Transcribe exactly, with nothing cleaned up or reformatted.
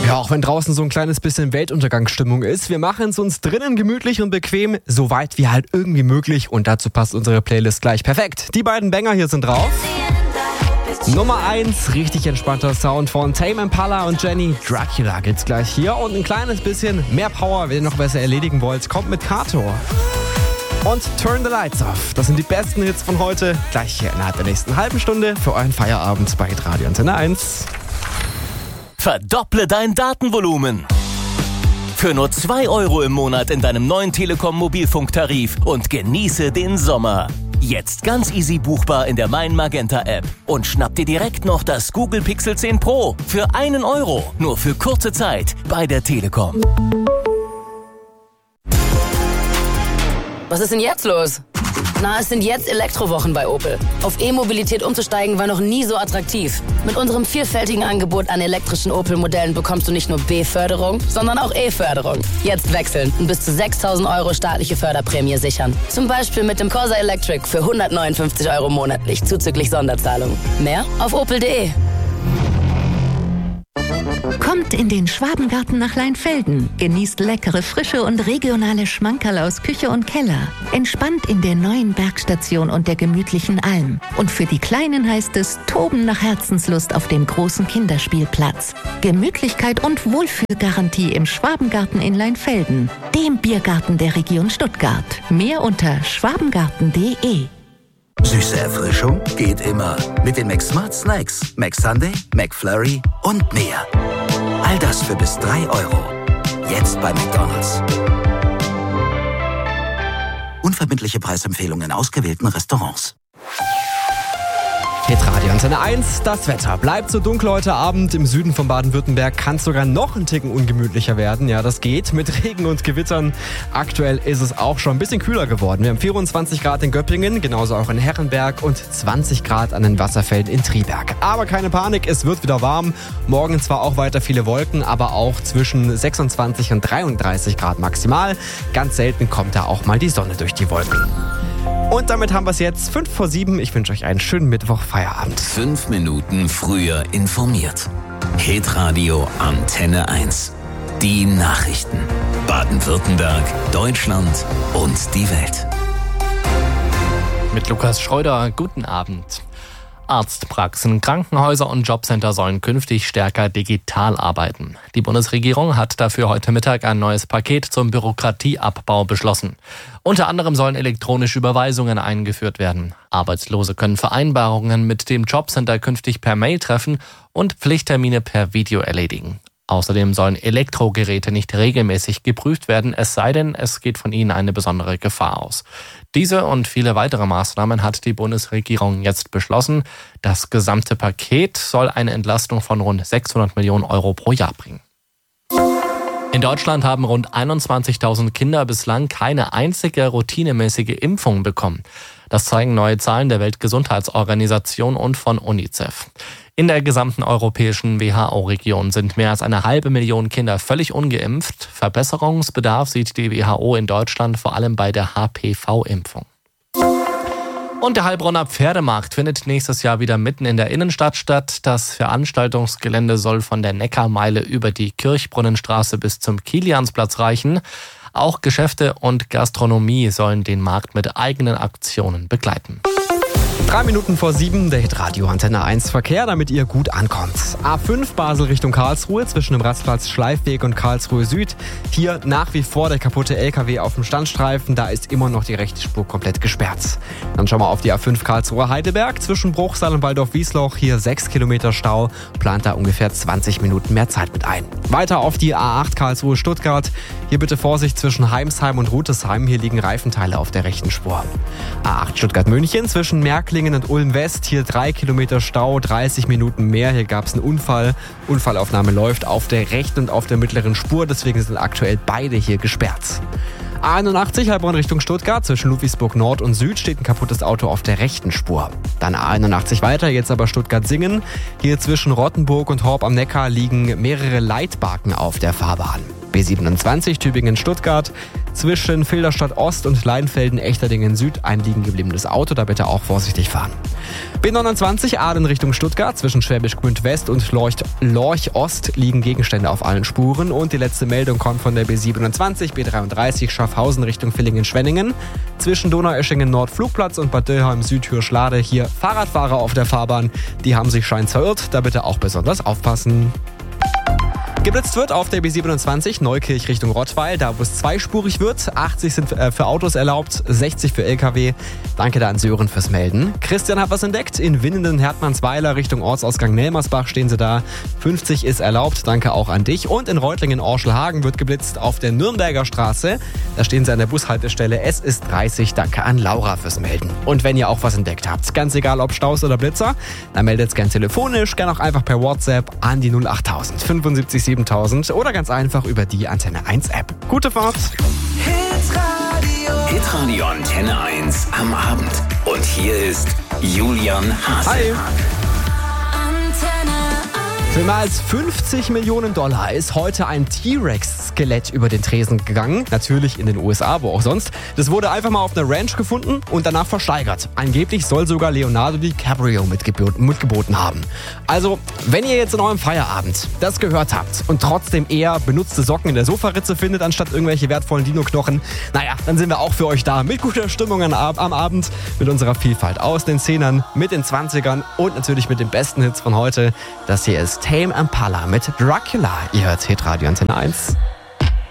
Ja, auch wenn draußen so ein kleines bisschen Weltuntergangsstimmung ist, wir machen es uns drinnen gemütlich und bequem, so weit wie halt irgendwie möglich. Und dazu passt unsere Playlist gleich perfekt. Die beiden Banger hier sind drauf. Nummer eins, richtig entspannter Sound von Tame Impala und Jenny. Dracula gibt's gleich hier. Und ein kleines bisschen mehr Power, wenn ihr noch besser erledigen wollt, kommt mit Kato. Und Turn the Lights Off. Das sind die besten Hits von heute. Gleich hier innerhalb der nächsten halben Stunde für euren Feierabend bei Radio Antenne eins. Verdopple dein Datenvolumen. Für nur zwei Euro im Monat in deinem neuen Telekom-Mobilfunktarif und genieße den Sommer. Jetzt ganz easy buchbar in der Mein Magenta App. Und schnapp dir direkt noch das Google Pixel zehn Pro für einen Euro. Nur für kurze Zeit bei der Telekom. Was ist denn jetzt los? Na, es sind jetzt Elektrowochen bei Opel. Auf E-Mobilität umzusteigen war noch nie so attraktiv. Mit unserem vielfältigen Angebot an elektrischen Opel-Modellen bekommst du nicht nur B-Förderung, sondern auch E-Förderung. Jetzt wechseln und bis zu sechstausend Euro staatliche Förderprämie sichern. Zum Beispiel mit dem Corsa Electric für hundertneunundfünfzig Euro monatlich zuzüglich Sonderzahlung. Mehr auf opel punkt de. Kommt in den Schwabengarten nach Leinfelden. Genießt leckere, frische und regionale Schmankerl aus Küche und Keller. Entspannt in der neuen Bergstation und der gemütlichen Alm. Und für die Kleinen heißt es Toben nach Herzenslust auf dem großen Kinderspielplatz. Gemütlichkeit und Wohlfühlgarantie im Schwabengarten in Leinfelden. Dem Biergarten der Region Stuttgart. Mehr unter schwabengarten punkt de. Süße Erfrischung geht immer. Mit den McSmart Snacks, McSunday, McFlurry und mehr. All das für bis drei Euro. Jetzt bei McDonald's. Unverbindliche Preisempfehlungen in ausgewählten Restaurants. Hit Radio Antenne eins, das Wetter bleibt so dunkel heute Abend. Im Süden von Baden-Württemberg kann es sogar noch ein Ticken ungemütlicher werden. Ja, das geht mit Regen und Gewittern. Aktuell ist es auch schon ein bisschen kühler geworden. Wir haben vierundzwanzig Grad in Göppingen, genauso auch in Herrenberg und zwanzig Grad an den Wasserfällen in Triberg. Aber keine Panik, es wird wieder warm. Morgen zwar auch weiter viele Wolken, aber auch zwischen sechsundzwanzig und dreiunddreißig Grad maximal. Ganz selten kommt da auch mal die Sonne durch die Wolken. Und damit haben wir es jetzt fünf vor sieben. Ich wünsche euch einen schönen Mittwoch, Feierabend. Fünf Minuten früher informiert. Hitradio Antenne eins. Die Nachrichten. Baden-Württemberg, Deutschland und die Welt. Mit Lukas Schreuder, guten Abend. Arztpraxen, Krankenhäuser und Jobcenter sollen künftig stärker digital arbeiten. Die Bundesregierung hat dafür heute Mittag ein neues Paket zum Bürokratieabbau beschlossen. Unter anderem sollen elektronische Überweisungen eingeführt werden. Arbeitslose können Vereinbarungen mit dem Jobcenter künftig per Mail treffen und Pflichttermine per Video erledigen. Außerdem sollen Elektrogeräte nicht regelmäßig geprüft werden, es sei denn, es geht von ihnen eine besondere Gefahr aus. Diese und viele weitere Maßnahmen hat die Bundesregierung jetzt beschlossen. Das gesamte Paket soll eine Entlastung von rund sechshundert Millionen Euro pro Jahr bringen. In Deutschland haben rund einundzwanzigtausend Kinder bislang keine einzige routinemäßige Impfung bekommen. Das zeigen neue Zahlen der Weltgesundheitsorganisation und von UNICEF. In der gesamten europäischen W H O-Region sind mehr als eine halbe Million Kinder völlig ungeimpft. Verbesserungsbedarf sieht die W H O in Deutschland vor allem bei der H P V-Impfung. Und der Heilbronner Pferdemarkt findet nächstes Jahr wieder mitten in der Innenstadt statt. Das Veranstaltungsgelände soll von der Neckarmeile über die Kirchbrunnenstraße bis zum Kiliansplatz reichen. Auch Geschäfte und Gastronomie sollen den Markt mit eigenen Aktionen begleiten. Drei Minuten vor sieben, der Hitradio Antenne eins Verkehr, damit ihr gut ankommt. A fünf Basel Richtung Karlsruhe zwischen dem Rastplatz Schleifweg und Karlsruhe Süd. Hier nach wie vor der kaputte L K W auf dem Standstreifen, da ist immer noch die rechte Spur komplett gesperrt. Dann schauen wir auf die A fünf Karlsruhe Heidelberg zwischen Bruchsal und Waldorf-Wiesloch. Hier sechs Kilometer Stau, plant da ungefähr zwanzig Minuten mehr Zeit mit ein. Weiter auf die A acht Karlsruhe Stuttgart. Hier bitte Vorsicht zwischen Heimsheim und Rutesheim, hier liegen Reifenteile auf der rechten Spur. A acht Stuttgart München zwischen Märklingen und Ulm West, hier drei Kilometer Stau, dreißig Minuten mehr. Hier gab es einen Unfall. Unfallaufnahme läuft auf der rechten und auf der mittleren Spur, deswegen sind aktuell beide hier gesperrt. A einundachtzig Heilbronn Richtung Stuttgart, zwischen Ludwigsburg Nord und Süd steht ein kaputtes Auto auf der rechten Spur. Dann A einundachtzig weiter, jetzt aber Stuttgart-Singen. Hier zwischen Rottenburg und Horb am Neckar liegen mehrere Leitbarken auf der Fahrbahn. B siebenundzwanzig Tübingen-Stuttgart. Zwischen Filderstadt Ost und Leinfelden-Echterdingen Süd ein liegen gebliebenes Auto, da bitte auch vorsichtig fahren. B neunundzwanzig Aalen Richtung Stuttgart. Zwischen Schwäbisch Gmünd West und Lorch, Lorch Ost liegen Gegenstände auf allen Spuren. Und die letzte Meldung kommt von der B siebenundzwanzig B dreiunddreißig Schaffhausen Richtung Villingen-Schwenningen. Zwischen Donaueschingen Nordflugplatz und Bad Dürheim Südhürschlade hier Fahrradfahrer auf der Fahrbahn. Die haben sich scheinbar verirrt, da bitte auch besonders aufpassen. Geblitzt wird auf der B siebenundzwanzig Neukirch Richtung Rottweil, da wo es zweispurig wird. achtzig sind für Autos erlaubt, sechzig für L K W. Danke da an Sören fürs Melden. Christian hat was entdeckt. In Winnenden-Hertmannsweiler Richtung Ortsausgang Nelmersbach stehen sie da. fünfzig ist erlaubt, danke auch an dich. Und in Reutlingen-Orschelhagen wird geblitzt auf der Nürnberger Straße. Da stehen sie an der Bushaltestelle. Es ist dreißig, danke an Laura fürs Melden. Und wenn ihr auch was entdeckt habt, ganz egal ob Staus oder Blitzer, dann meldet es gern telefonisch, gern auch einfach per WhatsApp an die null acht null null fünfundsiebzig siebentausend oder ganz einfach über die Antenne eins App. Gute Fahrt! Hitradio. Hitradio Antenne eins am Abend. Und hier ist Julian Hase. Hi! Für mehr als fünfzig Millionen Dollar ist heute ein T-Rex-Skelett über den Tresen gegangen. Natürlich in den U S A, wo auch sonst. Das wurde einfach mal auf einer Ranch gefunden und danach versteigert. Angeblich soll sogar Leonardo DiCaprio mitgeboten, mitgeboten haben. Also, wenn ihr jetzt in eurem Feierabend das gehört habt und trotzdem eher benutzte Socken in der Sofaritze findet, anstatt irgendwelche wertvollen Dino-Knochen, naja, dann sind wir auch für euch da. Mit guter Stimmung am Abend, mit unserer Vielfalt aus den Zehnern, mit den Zwanzigern und natürlich mit den besten Hits von heute. Das hier ist Tame Impala mit Dracula. Ihr hört Hitradio Antenne eins.